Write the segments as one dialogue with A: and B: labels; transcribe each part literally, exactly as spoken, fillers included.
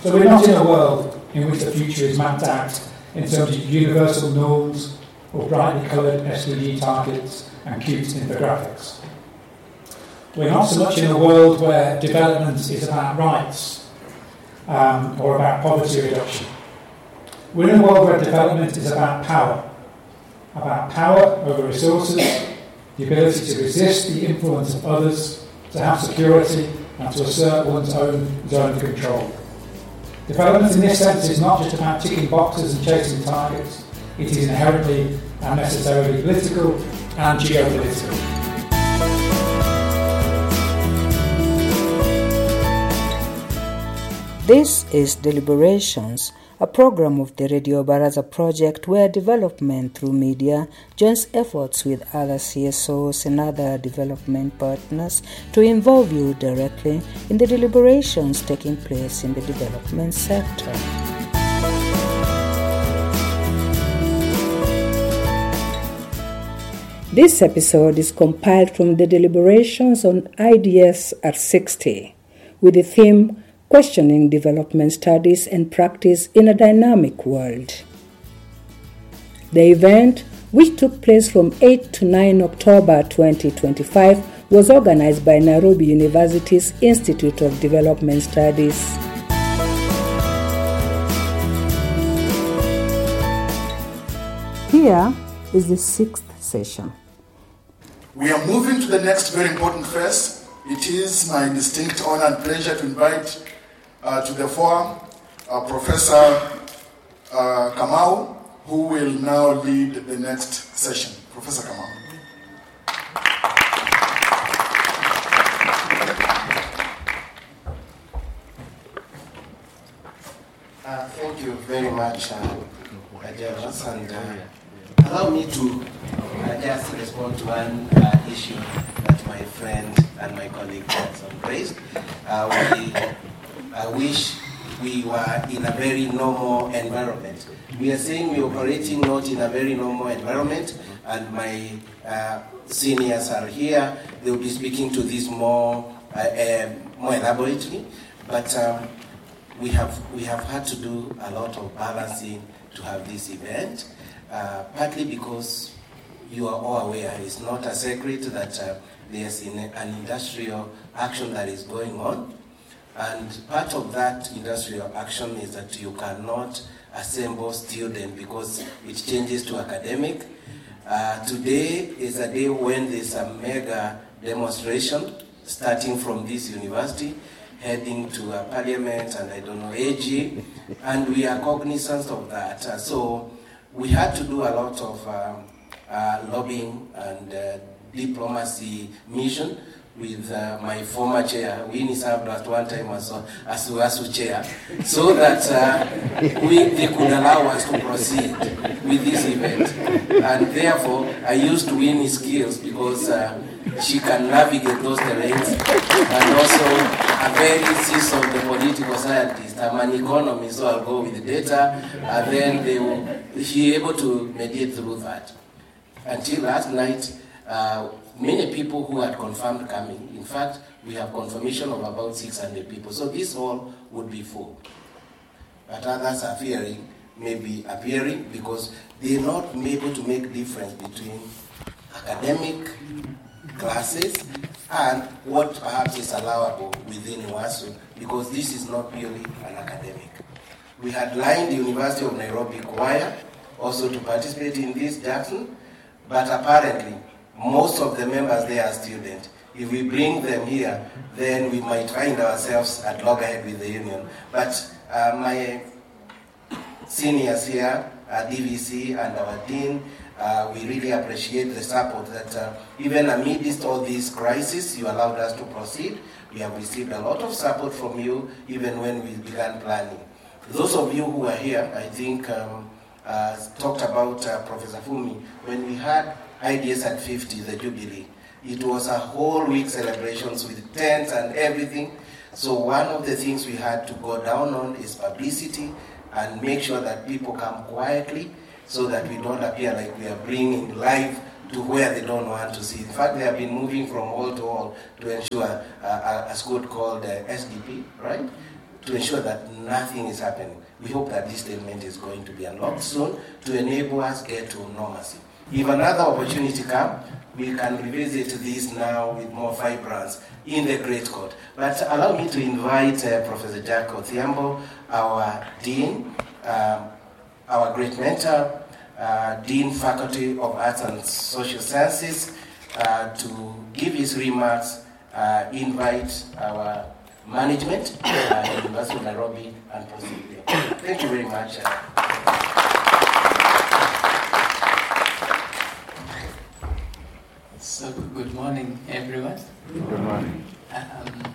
A: So we're not in a world in which the future is mapped out in terms of universal norms or brightly coloured S D G targets and cute infographics. We're not so much in a world where development is about rights um, or about poverty reduction. We're in a world where development is about power, about power over resources, the ability to resist the influence of others, to have security, and to assert one's own zone of control. Development in this sense is not just about ticking boxes and chasing targets. It is inherently and necessarily political and geopolitical.
B: This is Deliberations, a program of the Radio Baraza project where development through media joins efforts with other C S Os and other development partners to involve you directly in the deliberations taking place in the development sector. This episode is compiled from the deliberations on I D S at sixty with the theme Questioning Development Studies and Practice in a Dynamic World. The event, which took place from eighth to ninth October twenty twenty-five, was organized by Nairobi University's Institute of Development Studies. Here is the sixth session.
C: We are moving to the next very important phase. It is my distinct honor and pleasure to invite Uh, to the forum, uh, Professor uh, Kamau, who will now lead the next session. Professor Kamau.
D: Uh, thank you very much, uh, Ajalas, and uh, allow me to uh, just respond to one uh, issue that my friend and my colleague Johnson raised. Uh, we I wish we were in a very normal environment. We are saying we are operating not in a very normal environment, and my uh, seniors are here. They will be speaking to this more uh, uh, more elaborately. But um, we have we have had to do a lot of balancing to have this event, uh, partly because you are all aware it's not a secret that uh, there's in an industrial action that is going on. And part of that industrial action is that you cannot assemble students because it changes to academic. Uh, today is a day when there's a mega demonstration starting from this university, heading to a parliament and I don't know, A G, and we are cognizant of that. Uh, so we had to do a lot of um, uh, lobbying and uh, diplomacy mission with uh, my former chair. Winnie served at one time as as Uasu chair, so that uh, we they could allow us to proceed with this event. And therefore, I used Winnie's skills because uh, she can navigate those terrains, and also a very seasoned political scientist. I'm an economist, so I'll go with the data, and then they will be able to mediate through that. Until last night, uh, many people who had confirmed coming. In fact, we have confirmation of about six hundred people. So this hall would be full. But others are fearing, maybe appearing, because they're not able to make difference between academic classes and what perhaps is allowable within UASU, because this is not purely an academic. We had lined the University of Nairobi choir also to participate in this, Jackson, but apparently most of the members there are students. If we bring them here, then we might find ourselves at loggerhead with the union. But uh, my seniors here at D V C and our dean, uh, we really appreciate the support that uh, even amidst all these crises, you allowed us to proceed. We have received a lot of support from you, even when we began planning. Those of you who are here, I think, um, uh, talked about uh, Professor Fumi. When we had I D S at fifty, the Jubilee, it was a whole week celebrations with tents and everything. So one of the things we had to go down on is publicity and make sure that people come quietly so that we don't appear like we are bringing live to where they don't want to see. In fact, they have been moving from hall to hall to ensure uh, a squad called uh, S D P, right? To ensure that nothing is happening. We hope that this statement is going to be unlocked soon to enable us to get to normalcy. If another opportunity comes, we can revisit this now with more vibrance in the Great Court. But allow me to invite uh, Professor Jack Odhiambo, our Dean, um, our great mentor, uh, Dean, Faculty of Arts and Social Sciences, uh, to give his remarks, uh, invite our management at the University of Nairobi and proceed there. Thank you very much. Uh,
E: So good morning, everyone.
F: Good morning.
E: Um,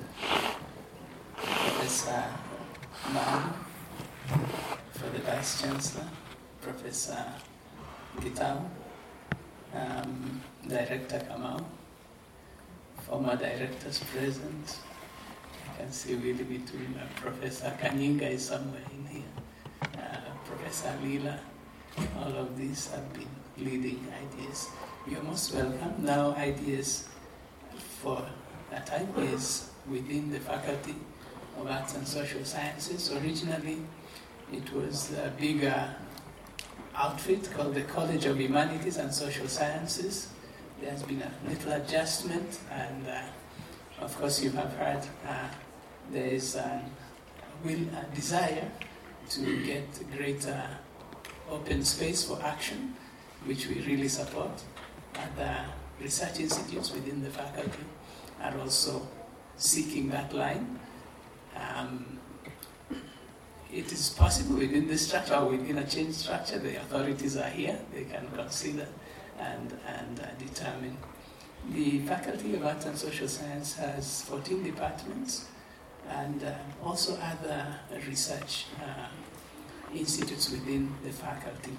E: Professor Manu, for the Vice Chancellor, Professor Gitau, um, Director Kamau, former directors present. I can see really between uh, Professor Kanyinga is somewhere in here, uh, Professor Lila. All of these have been leading ideas. You're most welcome. Now, ideas for a time is within the Faculty of Arts and Social Sciences. Originally, it was a bigger outfit called the College of Humanities and Social Sciences. There has been a little adjustment, and uh, of course, you have heard uh, there is a will, a desire to get greater open space for action, which we really support. And the research institutes within the faculty are also seeking that line. Um, it is possible within this structure or within a change structure, the authorities are here, they can consider and, and uh, determine. The Faculty of Arts and Social Science has fourteen departments and uh, also other research uh, institutes within the faculty.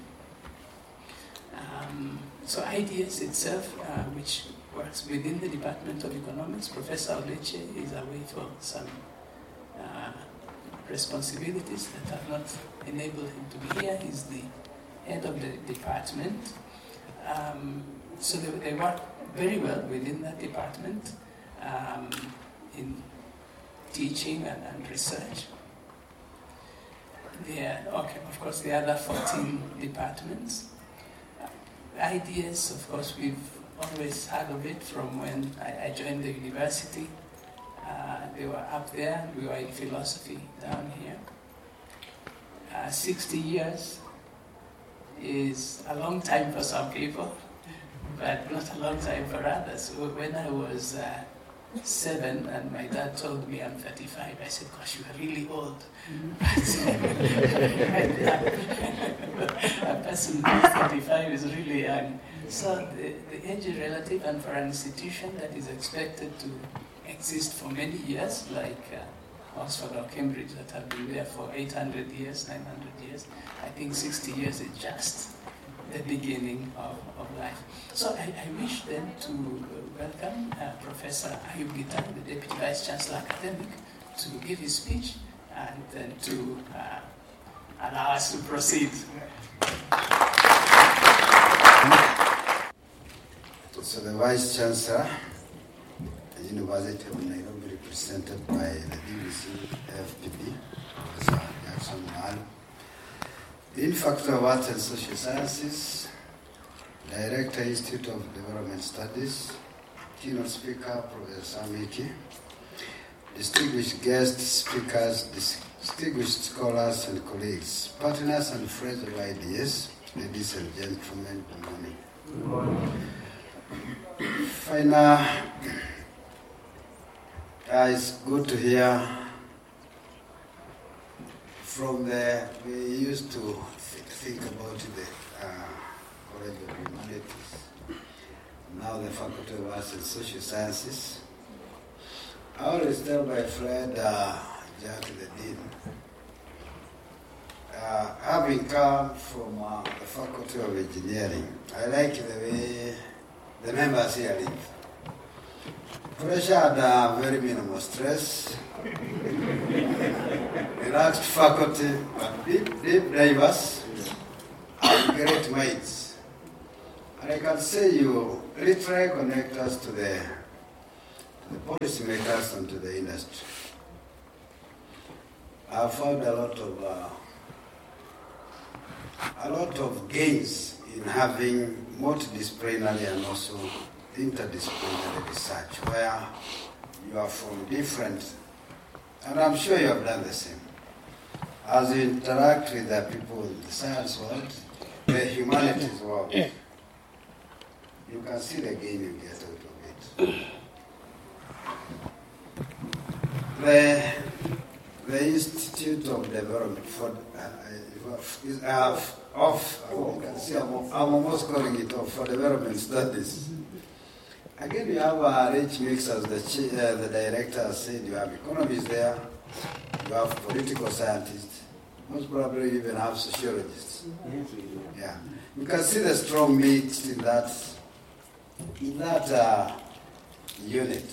E: Um, so I D S itself, uh, which works within the Department of Economics, Professor Oleche is away for some uh, responsibilities that have not enabled him to be here. He's the head of the department. Um, so they, they work very well within that department um, in teaching and, and research. There, okay, of course, the other fourteen departments. I D S, of course, we've always heard of it from when I, I joined the university. Uh, they were up there, we were in philosophy down here. Uh, sixty years is a long time for some people, but not a long time for others. When I was uh, seven and my dad told me I'm thirty-five, I said, gosh, you are really old. A person who's thirty-five is really young. So the, the age is relative, and for an institution that is expected to exist for many years, like uh, Oxford or Cambridge that have been there for eight hundred years, nine hundred years, I think sixty years is just the beginning of, of life. So I, I wish then to welcome uh, Professor Ayub Gitan, the Deputy Vice Chancellor Academic, to give his speech and then to uh, allow us to proceed.
G: So the Vice Chancellor, the University of Nairobi, represented by the D V C F P P, Professor Jackson Mal, Dean Faculty of Arts and Social Sciences, Director, Institute of Development Studies, Keynote Speaker, Professor Samiki, distinguished guest speakers, distinguished scholars and colleagues, partners and friends of I D S, ladies and gentlemen, good morning. Good morning. Final, uh, it's good to hear from the, we used to th- think about the uh, College of Humanities, now the Faculty of Arts and Social Sciences. I always tell my friend uh, Jack, the Dean, uh, having come from uh, the Faculty of Engineering, I like the way the members here live. Pressure and uh, very minimal stress. Relaxed faculty, but deep, deep divers and great minds. And I can say you literally connect us to the, the policymakers and to the industry. I've found a lot of uh, a lot of gains in having multidisciplinary and also interdisciplinary research where you are from different, and I'm sure you have done the same. As you interact with the people in the science world, the humanities world, you can see the gain you get out of it. The, the Institute of Development for uh, is uh, off. Oh, you can see I'm, I'm almost calling it off for development studies. Again, you have a rich mix, as the, uh, the director said. You have economists there, you have political scientists, most probably even have sociologists. Yeah, you can see the strong mix in that in that uh, unit.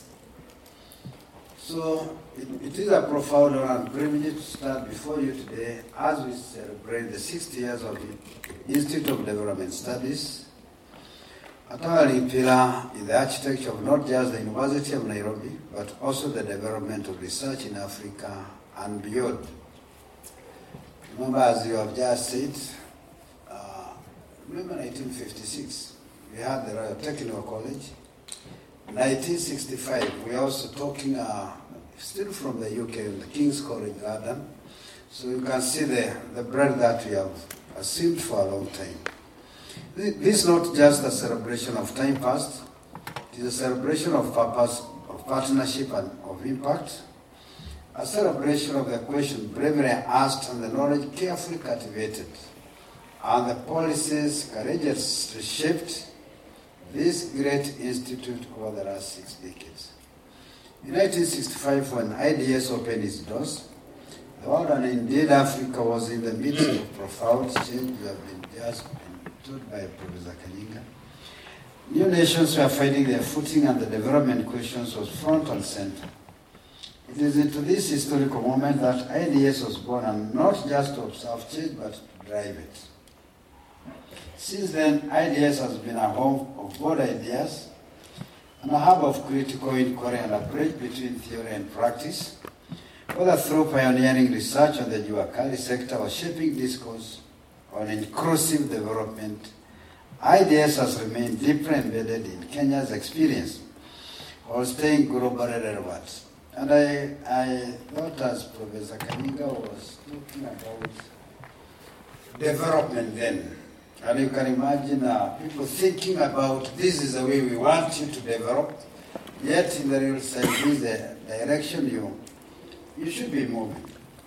G: So it, it is a profound honor and privilege to stand before you today as we celebrate the sixty years of the Institute of Development Studies, a towering pillar in the architecture of not just the University of Nairobi, but also the development of research in Africa and beyond. Remember, as you have just said, uh, remember nineteen fifty-six, we had the Royal Technical College. nineteen sixty-five, we're also talking, uh, still from the U K, the King's College London. So you can see the, the breadth that we have assumed for a long time. This is not just a celebration of time past, it is a celebration of purpose, of partnership and of impact, a celebration of the question bravely asked and the knowledge carefully cultivated, and the policies courageously shaped this great institute over the last six decades. In nineteen sixty-five, when I D S opened its doors, the world and indeed Africa was in the midst of profound change. We have been just been told by Professor Kanyinga. New nations were finding their footing and the development questions was front and center. It is into this historical moment that I D S was born, and not just to observe change, but to drive it. Since then, I D S has been a home of bold ideas and a hub of critical inquiry and a bridge between theory and practice, whether through pioneering research on the Juakali sector or shaping discourse on inclusive development. I D S has remained deeply embedded in Kenya's experience while staying globally relevant. And I, I thought, as Professor Kanyinga was talking about development then, and you can imagine uh, people thinking about this is the way we want you to develop, yet in the real sense, this is the direction you, you should be moving.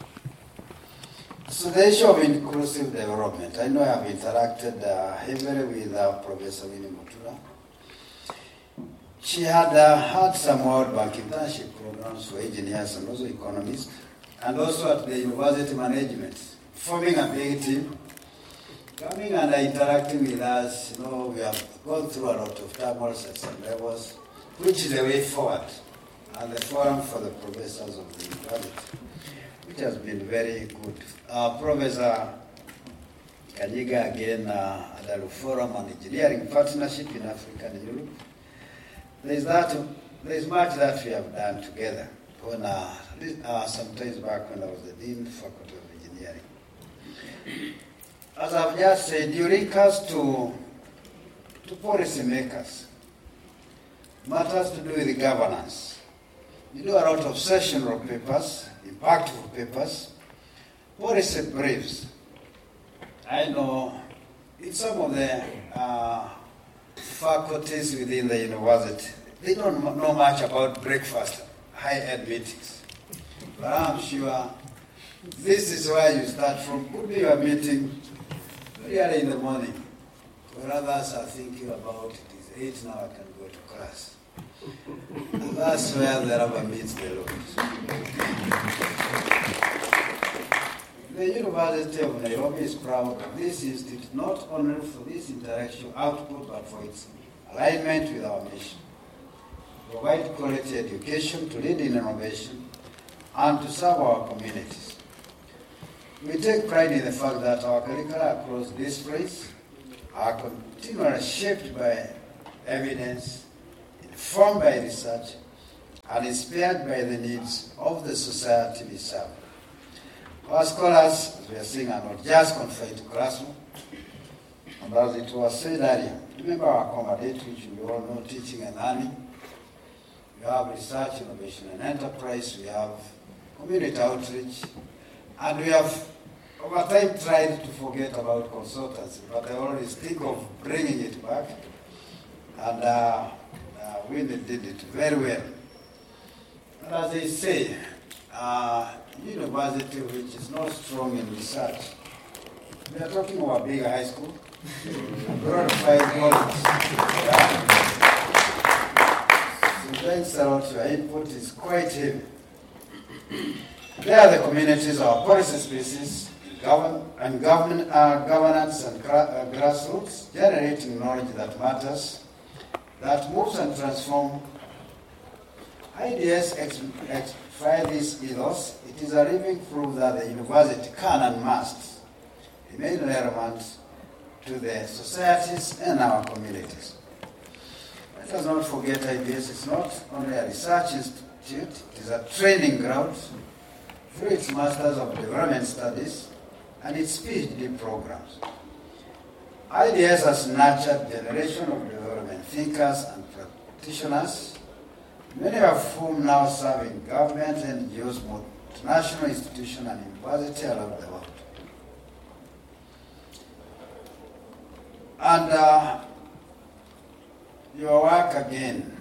G: So the issue of inclusive development, I know I have interacted uh, heavily with uh, Professor Winnie Mutura. She had uh, had some World Bank internship programs for engineers and also economists, and also at the university management, forming a big team. Coming and interacting with us, you know, we have gone through a lot of turmoils at some levels, which is the way forward, and the forum for the professors of the university, which has been very good. Uh, Professor Kanyinga again uh, at the Forum on Engineering Partnership in Africa and Europe. There is that. There is much that we have done together. When uh, uh, sometimes back when I was the dean of the Faculty of Engineering. As I've just said, you link us to, to policy makers, matters to do with governance. You do a lot of sessional papers, impactful papers, policy briefs. I know in some of the uh, faculties within the university, they don't know much about breakfast, high-end meetings. But I'm sure this is where you start from. Could be your meeting very early in the morning, where others are thinking about it is eight now, I can go to class. And that's where the rubber meets the road. The University of Nairobi is proud of this institute, not only for this intellectual output, but for its alignment with our mission. Provide quality education to lead in innovation and to serve our communities. We take pride in the fact that our curricula across disciplines are continually shaped by evidence, informed by research, and inspired by the needs of the society we serve. Our scholars, as we are seeing, are not just confined to classroom. And as it was said earlier, remember our accommodate, which we all know, teaching and learning. We have research, innovation, and enterprise. We have community outreach. And we have, over time, tried to forget about consultancy, but I always think of bringing it back. And uh, uh, we did it very well. And as they say, uh, university which is not strong in research, we are talking about a big high school, glorified colleges. Yeah? So thanks a lot, your input is quite heavy. There are the communities, our policy spaces, govern, and govern, uh, governance and gra- uh, grassroots, generating knowledge that matters, that moves and transforms. I D S exemplify this ethos. It is a living proof that the university can and must remain relevant to the societies and our communities. Let us not forget I D S is not only a research institute, it is a training ground through its Masters of Development Studies and its PhD programs. I D S has nurtured generation of development thinkers and practitioners, many of whom now serve in government, N G Os, multinational institutions, and universities around the world. And uh, your work again,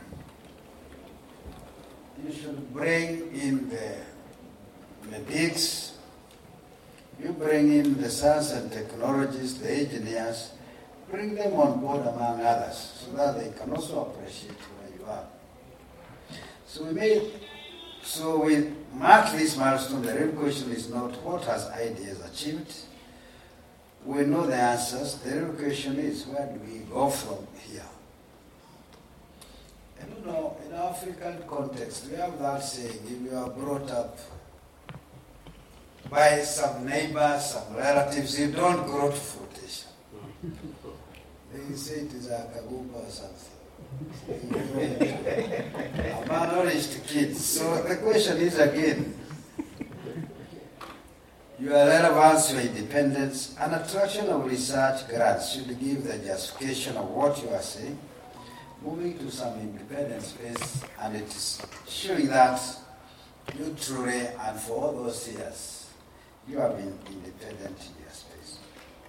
G: you should bring in the medics, you bring in the science and technologists, the engineers, bring them on board among others so that they can also appreciate where you are. So we made, so we mark this milestone. The real question is not what has I D S achieved. We know the answers. The real question is where do we go from here? I don't know, in African context, we have that saying, if you are brought up by some neighbors, some relatives, you don't grow to fruition. They say it is a kaguba or something. A malnourished kid. So the question is again, your relevance, your independence, and attraction of research grants should give the justification of what you are saying, moving to some independent space, and it is showing that you truly, and for all those years, you have been independent in your space.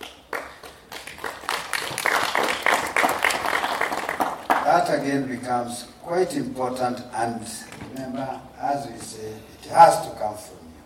G: That again becomes quite important, and remember, as we say, it has to come from you.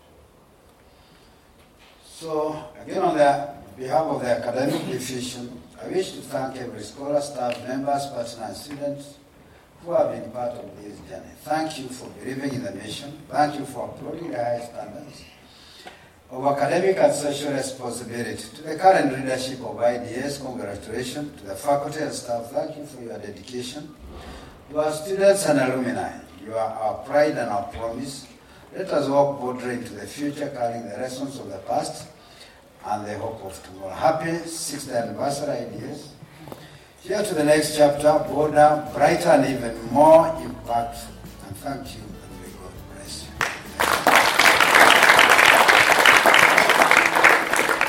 G: So, again, on the behalf of the academic division, I wish to thank every scholar, staff, members, partners, and students who have been part of this journey. Thank you for believing in the mission. Thank you for upholding the high standards of academic and social responsibility. To the current leadership of I D S, congratulations. To the faculty and staff, thank you for your dedication. To our students and alumni, you are our pride and our promise. Let us walk boldly into the future, carrying the lessons of the past and the hope of tomorrow. Happy sixth anniversary I D S. Here to the next chapter, bolder, brighter, and even more impactful. And thank you, and may God bless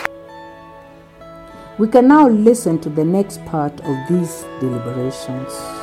G: you.
B: We can now listen to the next part of these deliberations.